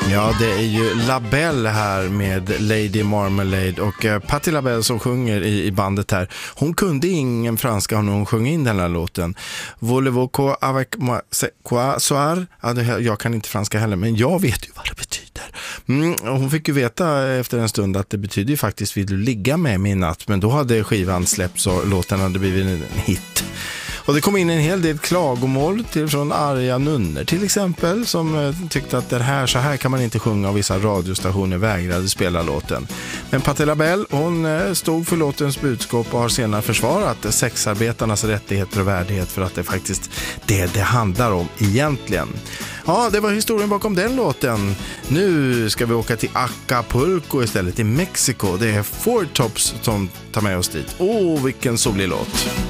Ja, det är ju LaBelle här med Lady Marmalade och Patti LaBelle som sjunger i bandet här. Hon kunde ingen franska när hon sjöng in den här låten. Voulez-vous quoi avec moi quoi soir? Ja, jag kan inte franska heller, men jag vet ju vad det betyder. Hon fick ju veta efter en stund att det betyder ju faktiskt vill du ligga med min natt, men då hade skivan släppts och låten hade blivit en hit. Och det kom in en hel del klagomål från arga nunnor till exempel som tyckte att så här kan man inte sjunga och vissa radiostationer vägrade spela låten. Men Patti LaBelle, hon stod för låtens budskap och har senare försvarat sexarbetarnas rättigheter och värdighet för att det är faktiskt det handlar om egentligen. Ja, det var historien bakom den låten. Nu ska vi åka till Acapulco istället, i Mexiko. Det är Four Tops som tar med oss dit. Vilken solig låt.